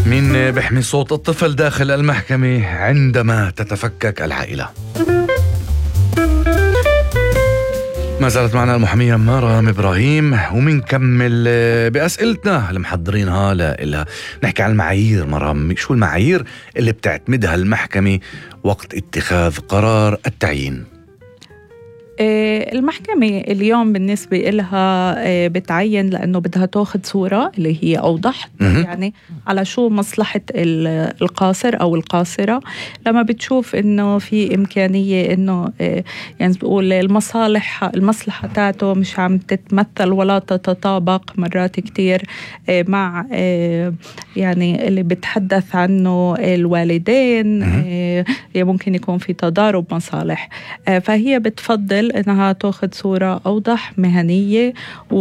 مين بيحمي صوت الطفل داخل المحكمة عندما تتفكك العائلة؟ ما زالت معنا المحامية مرام إبراهيم، ومنكمل بأسئلتنا اللي محضرينها لها. نحكي عن المعايير. مرام، شو المعايير اللي بتعتمدها المحكمة وقت اتخاذ قرار التعيين؟ المحكمة اليوم بالنسبة إلها بتعين لأنه بدها تأخذ صورة اللي هي أوضح، يعني على شو مصلحة القاصر أو القاصرة. لما بتشوف إنه في إمكانية إنه يعني بقول المصلحة تاعته مش عم تتمثل ولا تتطابق مرات كتير مع يعني اللي بتحدث عنه الوالدين، ممكن يكون في تضارب مصالح، فهي بتفضل إنها تأخذ صورة أوضح مهنية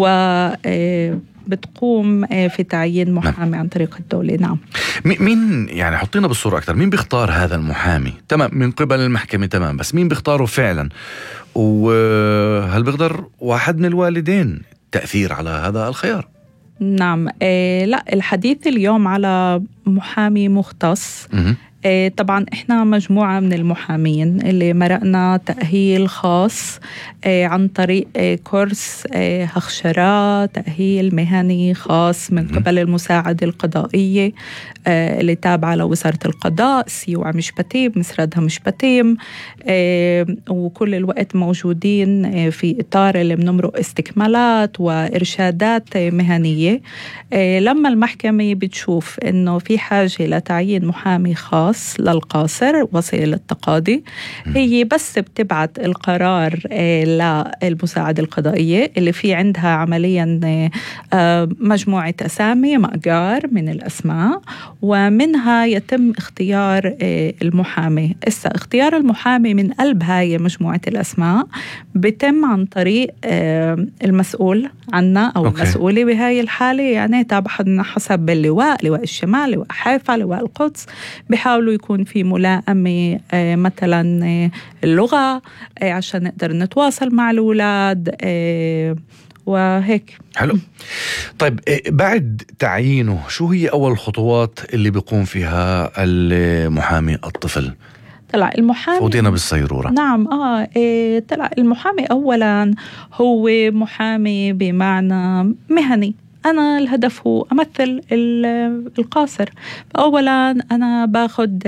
بتقوم في تعيين محامي عن طريق الدولة. نعم. مين يعني حطينا بالصورة أكثر، مين بيختار هذا المحامي؟ تمام، من قبل المحكمة، تمام، بس مين بيختاره فعلا؟ وهل بيقدر واحد من الوالدين تأثير على هذا الخيار؟ نعم. لا، الحديث اليوم على محامي مختص. طبعا احنا مجموعة من المحامين اللي مرقنا تأهيل خاص عن طريق كورس هخشرة تأهيل مهني خاص من قبل المساعدة القضائية اللي تابعة لوزارة القضاء، سيوع مشبتيم، مسردها مشبتيم، وكل الوقت موجودين في إطار اللي بنمرق استكمالات وإرشادات مهنية. لما المحكمة بتشوف إنه في حاجة لتعيين محامي خاص للقاصر وصل للتقاضي، هي بس بتبعت القرار للمساعدة القضائية اللي في عندها عمليا مجموعة أسامي، مأجار من الأسماء، ومنها يتم اختيار المحامي. اختيار المحامي من قلب هاي مجموعة الأسماء بتم عن طريق المسؤول عنا أو المسؤولة بهاي الحالة، يعني تابع حسب اللواء، لواء الشمال، لواء حيفا، لواء القدس. بيحاولوا يكون في ملائمة مثلا اللغة عشان نقدر نتواصل مع الأولاد وهيك. حلو. طيب، بعد تعيينه شو هي أول الخطوات اللي بيقوم فيها المحامي الطفل؟ طلع المحامي فوتينا بالصيرورة. نعم. طلع المحامي أولا هو محامي بمعنى مهني. أنا الهدف هو أمثل القاصر. أولا أنا باخد